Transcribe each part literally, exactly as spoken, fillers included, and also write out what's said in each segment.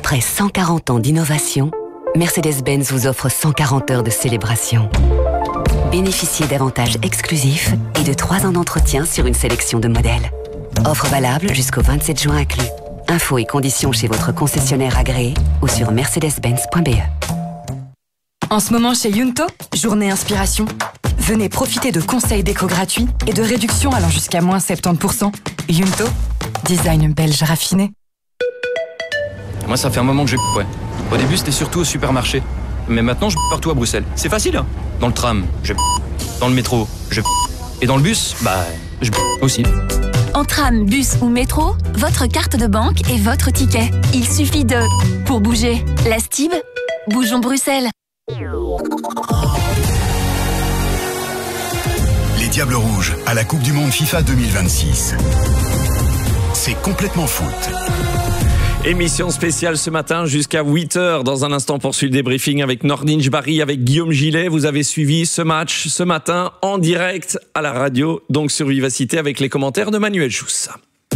Après cent quarante ans d'innovation, Mercedes-Benz vous offre cent quarante heures de célébration. Bénéficiez d'avantages exclusifs et de trois ans d'entretien sur une sélection de modèles. Offre valable jusqu'au vingt-sept juin inclus. Infos et conditions chez votre concessionnaire agréé ou sur mercedes benz point b e. En ce moment chez Yunto, journée inspiration. Venez profiter de conseils déco gratuits et de réductions allant jusqu'à moins soixante-dix pour cent. Yunto, design belge raffiné. Moi, ça fait un moment que je ouais. Au début, c'était surtout au supermarché. Mais maintenant, je partout à Bruxelles. C'est facile, hein. Dans le tram, je dans le métro, je et dans le bus, bah, je aussi. En tram, bus ou métro, votre carte de banque est votre ticket. Il suffit de... Pour bouger, la Stib, bougeons Bruxelles. Les Diables Rouges à la Coupe du Monde FIFA deux mille vingt-six. C'est complètement foot. Émission spéciale ce matin jusqu'à huit heures. Dans un instant, poursuit le débriefing avec Nordin Jbari, avec Guillaume Gillet. Vous avez suivi ce match ce matin en direct à la radio, donc sur Vivacité, avec les commentaires de Manuel Joussa.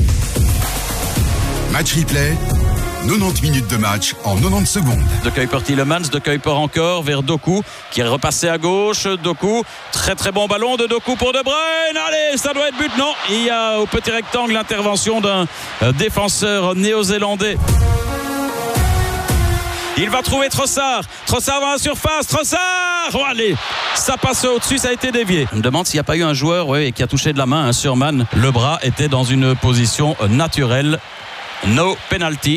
Match replay. quatre-vingt-dix minutes de match en quatre-vingt-dix secondes. De Kuiper Tielemans, de Kuiper encore vers Doku qui est repassé à gauche. Doku, très très bon ballon de Doku pour De Bruyne. Allez, ça doit être but. Non, il y a au petit rectangle l'intervention d'un défenseur néo-zélandais. Il va trouver Trossard. Trossard dans la surface. Trossard. Oh, allez, ça passe au-dessus, ça a été dévié. On me demande s'il n'y a pas eu un joueur ouais, qui a touché de la main hein, sur Man. Le bras était dans une position naturelle. No penalty.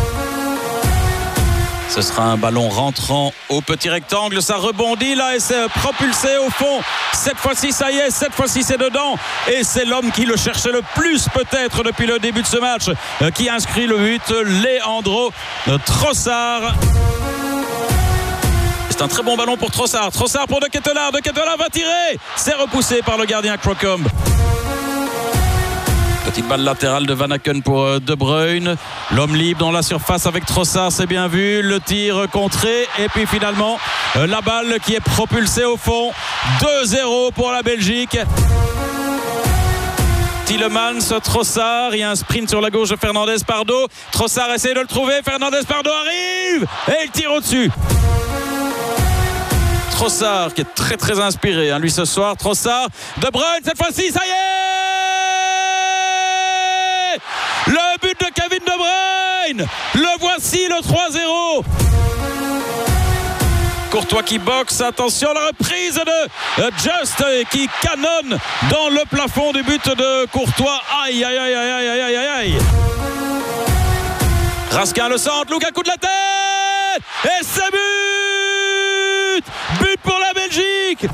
Ce sera un ballon rentrant au petit rectangle. Ça rebondit là et c'est propulsé au fond. Cette fois-ci, ça y est. Cette fois-ci, c'est dedans. Et c'est l'homme qui le cherchait le plus peut-être depuis le début de ce match euh, qui inscrit le but. Leandro Trossard. C'est un très bon ballon pour Trossard. Trossard pour De Ketelaere. De Ketelaere va tirer. C'est repoussé par le gardien Crocombe. Petite balle latérale de Van Aken pour De Bruyne. L'homme libre dans la surface avec Trossard, c'est bien vu. Le tir contré. Et puis finalement, la balle qui est propulsée au fond. deux zéro pour la Belgique. Tielemans, Trossard. Il y a un sprint sur la gauche de Fernandez Pardo. Trossard essaie de le trouver. Fernandez Pardo arrive. Et il tire au-dessus. Trossard qui est très très inspiré hein, lui ce soir. Trossard. De Bruyne, cette fois-ci, ça y est. Le but de Kevin De Bruyne. Le voici, le trois zéro. Courtois qui boxe. Attention, la reprise de Just qui canonne dans le plafond du but de Courtois. Aïe, aïe, aïe, aïe, aïe, aïe, aïe. Raskin le centre. Lukaku de la tête. Et c'est but. But pour la Belgique.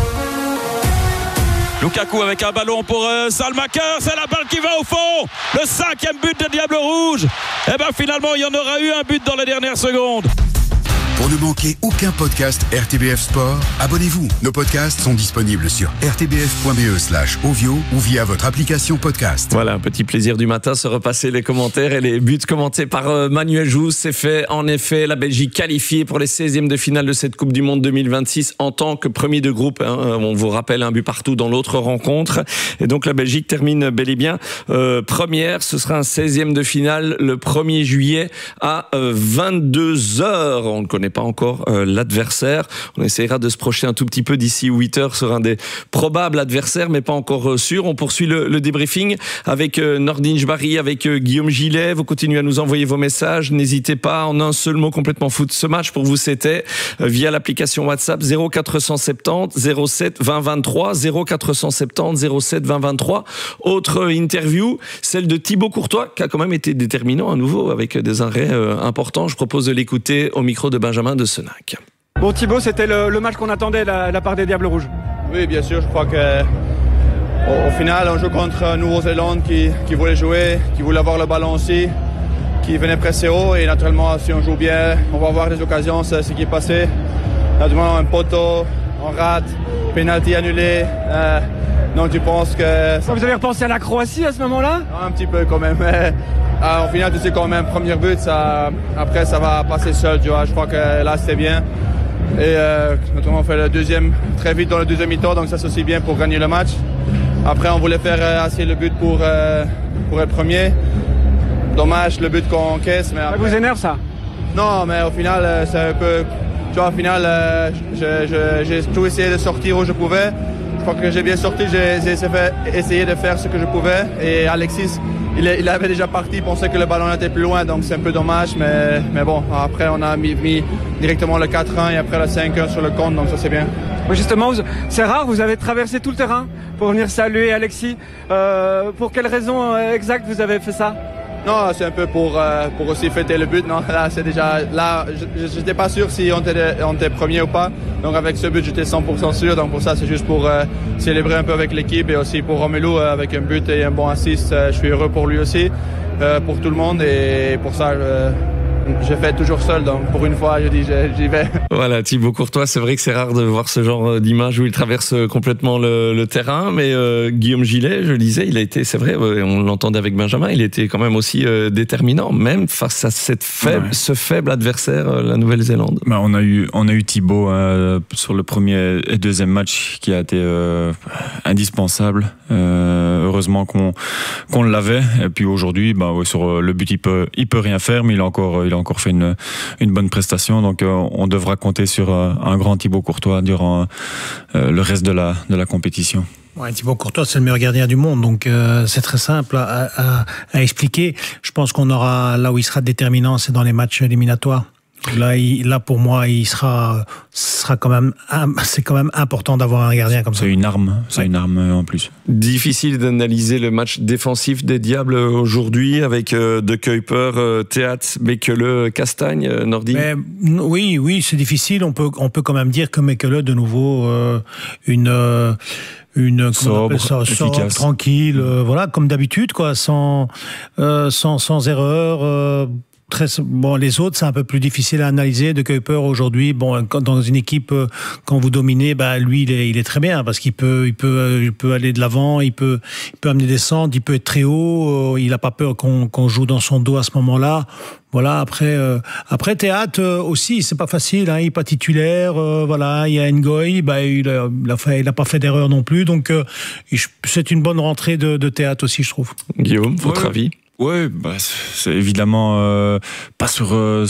Lukaku avec un ballon pour euh, Salmaker, c'est la balle qui va au fond. Le cinquième but des Diables Rouges. Et bien finalement, il y en aura eu un but dans les dernières secondes. Pour ne manquer aucun podcast R T B F Sport, abonnez-vous. Nos podcasts sont disponibles sur r t b f point b e slash ovio ou via votre application podcast. Voilà, un petit plaisir du matin, se repasser les commentaires et les buts commentés par euh, Manuel Jousse. C'est fait, en effet, la Belgique qualifiée pour les seizièmes de finale de cette Coupe du Monde deux mille vingt-six en tant que premier de groupe. Hein. On vous rappelle un but partout dans l'autre rencontre. Et donc la Belgique termine bel et bien euh, première. Ce sera un seizième de finale le premier juillet à euh, vingt-deux heures. On ne connaît pas encore euh, l'adversaire. On essaiera de se projeter un tout petit peu d'ici huit heures sur un des probables adversaires, mais pas encore euh, sûr. On poursuit le, le débriefing avec euh, Nordin Jbari, avec euh, Guillaume Gillet. Vous continuez à nous envoyer vos messages. N'hésitez pas, en un seul mot, complètement foot. Ce match, pour vous, c'était euh, via l'application WhatsApp zéro quatre cent soixante-dix zéro sept vingt vingt-trois zéro quatre cent soixante-dix zéro sept vingt vingt-trois. Autre interview, celle de Thibaut Courtois, qui a quand même été déterminant à nouveau avec des arrêts euh, importants. Je propose de l'écouter au micro de Benjamin de Senac. Bon Thibaut, c'était le, le match qu'on attendait de la, la part des Diables Rouges. Oui, bien sûr, je crois que au, au final, on joue contre Nouvelle-Zélande qui, qui voulait jouer, qui voulait avoir le ballon aussi, qui venait presser haut, et naturellement, si on joue bien, on va avoir des occasions, c'est ce qui est passé. Naturellement, un poteau, on rate, penalty annulé. Euh, donc tu penses que... Vous avez repensé à la Croatie à ce moment-là? Un petit peu quand même. Alors, au final, tu sais quand même, premier but, ça, après ça va passer seul, tu vois. Je crois que là, c'était bien. Et euh, notamment, on fait le deuxième très vite dans le deuxième mi-temps, donc ça c'est aussi bien pour gagner le match. Après, on voulait faire euh, assez le but pour, euh, pour être premier. Dommage le but qu'on encaisse, mais après... Ça vous énerve ça? Non, mais au final, euh, c'est un peu... Tu vois, au final, euh, je, je, j'ai tout essayé de sortir où je pouvais. Je crois que j'ai bien sorti, j'ai, j'ai essayé de faire ce que je pouvais. Et Alexis, il, est, il avait déjà parti, il pensait que le ballon était plus loin, donc c'est un peu dommage. Mais, mais bon, après, on a mis, mis directement le quatre un et après le cinq un sur le compte, donc ça c'est bien. Oui, justement, c'est rare, vous avez traversé tout le terrain pour venir saluer Alexis. Euh, pour quelle raison exacte vous avez fait ça? Non, c'est un peu pour, euh, pour aussi fêter le but. Non, là, c'est déjà, là, je n'étais pas sûr si on était, on était premier ou pas. Donc avec ce but, j'étais cent pour cent sûr. Donc pour ça, c'est juste pour euh, célébrer un peu avec l'équipe et aussi pour Romelu euh, avec un but et un bon assist. Euh, je suis heureux pour lui aussi, euh, pour tout le monde et pour ça. Euh, Je fais toujours seul, donc pour une fois, je dis j'y vais. Voilà, Thibaut Courtois, c'est vrai que c'est rare de voir ce genre d'image où il traverse complètement le, le terrain, mais euh, Guillaume Gillet, je le disais, il a été, c'est vrai, on l'entendait avec Benjamin, il était quand même aussi euh, déterminant, même face à cette faible, ouais. ce faible adversaire, euh, la Nouvelle-Zélande. Bah, on a eu, on a eu Thibaut euh, sur le premier et deuxième match qui a été euh, indispensable. Euh, heureusement qu'on qu'on l'avait. Et puis aujourd'hui, bah, ouais, sur le but, il peut, il peut rien faire, mais il a encore, il a encore fait une, une bonne prestation. Donc, euh, on devra compter sur euh, un grand Thibaut Courtois durant euh, le reste de la, de la compétition. Ouais, Thibaut Courtois, c'est le meilleur gardien du monde, donc euh, c'est très simple à, à, à expliquer. Je pense qu'on aura, là où il sera déterminant, c'est dans les matchs éliminatoires. Là, il, là pour moi, il sera, sera quand même, c'est quand même important d'avoir un gardien comme ça. C'est une arme, c'est ouais. une arme en plus. Difficile d'analyser le match défensif des Diables aujourd'hui avec euh, De Kuyper, euh, Théat, Mekele, Castagne, euh, Nordin. Mais, oui, oui, c'est difficile. On peut, on peut quand même dire que Mekele, de nouveau, euh, une. Euh, une sobre, ça, sobre tranquille, euh, voilà, comme d'habitude, quoi, sans, euh, sans, sans erreur. Euh, Très, bon, les autres, c'est un peu plus difficile à analyser. De Kuyper aujourd'hui, bon, dans une équipe, quand vous dominez, bah, lui, il est, il est très bien parce qu'il peut, il peut, il peut aller de l'avant, il peut, il peut amener des centres, il peut être très haut. Il n'a pas peur qu'on, qu'on joue dans son dos à ce moment-là. Voilà. Après, euh, après Théat euh, aussi, c'est pas facile. Hein, il est pas titulaire. Euh, voilà. Il y a Ngoy, bah, il a, il a fait, il a pas fait d'erreur non plus. Donc, euh, c'est une bonne rentrée de, de Théat aussi, je trouve. Guillaume, votre ouais. avis? Oui, bah, c'est évidemment euh, pas sur euh,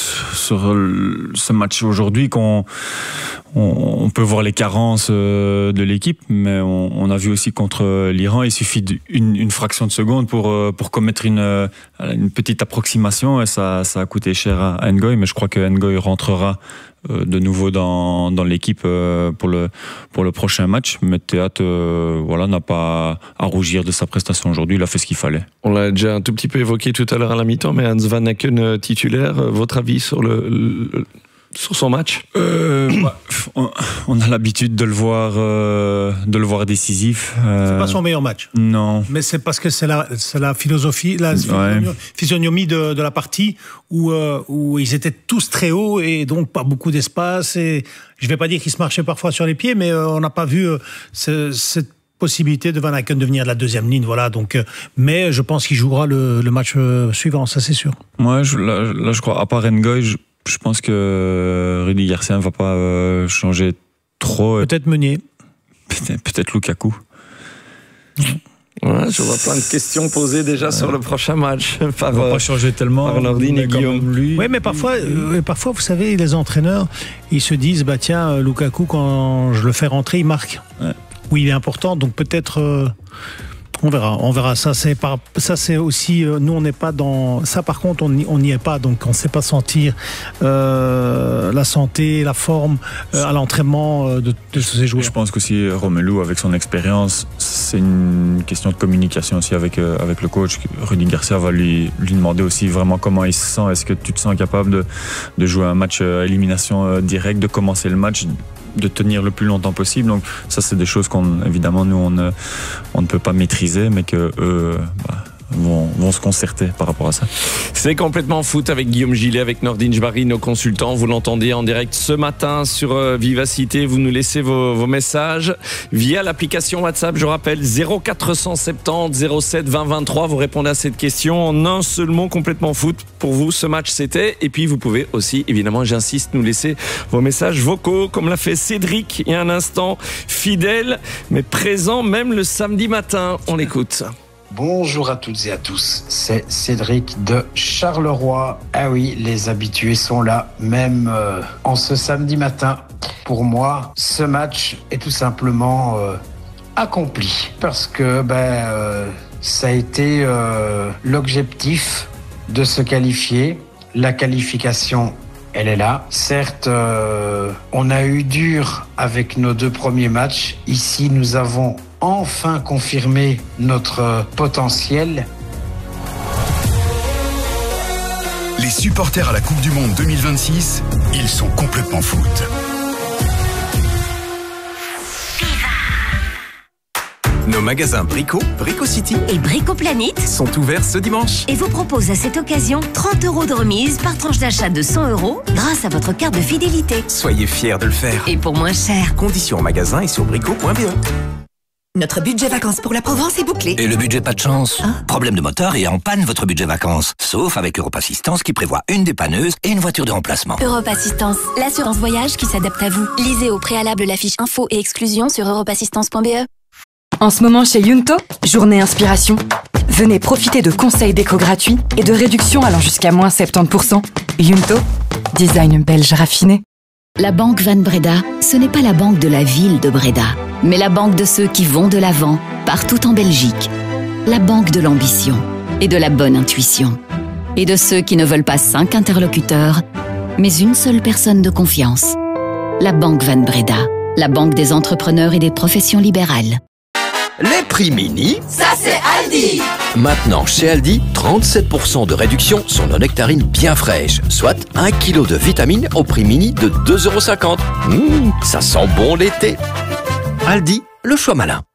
sur le, ce match aujourd'hui qu'on on, on peut voir les carences euh, de l'équipe, mais on, on a vu aussi contre l'Iran, il suffit d'une une fraction de seconde pour euh, pour commettre une une petite approximation et ça ça a coûté cher à, à Ngoy, mais je crois que Ngoy rentrera euh, de nouveau dans dans l'équipe euh, pour le pour le prochain match. Mais Théat euh, voilà n'a pas à rougir de sa prestation aujourd'hui, il a fait ce qu'il fallait. On l'a déjà un tout petit peu évoqué tout à l'heure à la mi-temps, mais Hans Van Aken titulaire, votre avis sur le, le sur son match? euh, bah, on, on a l'habitude de le voir euh, de le voir décisif. Euh, c'est pas son meilleur match. Non. Mais c'est parce que c'est la c'est la philosophie, la ouais. physionomie de, de la partie où euh, où ils étaient tous très hauts et donc pas beaucoup d'espace. Et je vais pas dire qu'ils se marchaient parfois sur les pieds, mais euh, on n'a pas vu euh, ce, cette possibilité de Van Aken de venir de la deuxième ligne, voilà. Donc, euh, mais je pense qu'il jouera le, le match euh, suivant, ça c'est sûr. Moi, je, là, là, je crois, à part Ngoy, je, je pense que Rudy Garcia ne va pas euh, changer trop. Peut-être Meunier. Peut-être, peut-être Lukaku. Ouais, je vois plein de questions posées déjà ouais. sur le prochain match par, on va pas changer tellement par Nordin et Guillaume. Lui. Oui, mais parfois, euh, parfois, vous savez, les entraîneurs, ils se disent, bah tiens, Lukaku, quand je le fais rentrer, il marque. Ouais. Oui, il est important, donc peut-être euh, on verra, on verra. Ça, c'est par, ça, c'est aussi euh, nous, on n'est pas dans ça. Par contre, on n'y, on n'y est pas, donc on ne sait pas sentir euh, la santé, la forme euh, à l'entraînement euh, de, de ces joueurs. Je pense qu'aussi Romelu, avec son expérience, c'est une question de communication aussi avec euh, avec le coach. Rudy Garcia va lui lui demander aussi vraiment comment il se sent. Est-ce que tu te sens capable de de jouer un match à élimination euh, directe, de commencer le match, de tenir le plus longtemps possible. Donc ça, c'est des choses qu'on, évidemment, nous, on ne, on ne peut pas maîtriser, mais que eux bah, vont, vont se concerter par rapport à ça. C'est complètement foot avec Guillaume Gillet, avec Nordin Jbari, nos consultants. Vous l'entendez en direct ce matin sur euh, Vivacité. Vous nous laissez vos, vos messages via l'application WhatsApp. Je rappelle, zéro quatre cent soixante-dix zéro sept vingt vingt-trois. Vous répondez à cette question en un seul mot, complètement foot. Pour vous, ce match, c'était. Et puis, vous pouvez aussi, évidemment, j'insiste, nous laisser vos messages vocaux, comme l'a fait Cédric il y a un instant. Fidèle, mais présent même le samedi matin. On l'écoute. Bonjour à toutes et à tous, c'est Cédric de Charleroi. Ah oui, les habitués sont là, même euh, en ce samedi matin. Pour moi, ce match est tout simplement euh, accompli parce que ben, euh, ça a été euh, l'objectif de se qualifier. La qualification, elle est là. Certes, euh, on a eu dur avec nos deux premiers matchs. Ici, nous avons enfin confirmé notre potentiel. Les supporters à la Coupe du Monde deux mille vingt-six, ils sont complètement foot. Nos magasins Brico, Brico City et Brico Planet sont ouverts ce dimanche et vous proposent à cette occasion trente euros de remise par tranche d'achat de cent euros grâce à votre carte de fidélité. Soyez fiers de le faire. Et pour moins cher. Conditions en magasin et sur brico point b e. Notre budget vacances pour la Provence est bouclé. Et le budget pas de chance hein? Problème de moteur et en panne votre budget vacances. Sauf avec Europe Assistance qui prévoit une dépanneuse et une voiture de remplacement. Europe Assistance, l'assurance voyage qui s'adapte à vous. Lisez au préalable la fiche info et exclusion sur europe assistance point b e. En ce moment chez Yunto, journée inspiration. Venez profiter de conseils déco gratuits et de réductions allant jusqu'à moins soixante-dix pour cent. Yunto, design belge raffiné. La Banque Van Breda, ce n'est pas la banque de la ville de Breda, mais la banque de ceux qui vont de l'avant, partout en Belgique. La banque de l'ambition et de la bonne intuition. Et de ceux qui ne veulent pas cinq interlocuteurs, mais une seule personne de confiance. La Banque Van Breda, la banque des entrepreneurs et des professions libérales. Les prix mini, ça c'est Aldi. Maintenant chez Aldi, trente-sept pour cent de réduction sur nos nectarines bien fraîches, soit un kilo de vitamines au prix mini de deux euros cinquante. Mmh, ça sent bon l'été. Aldi, le choix malin.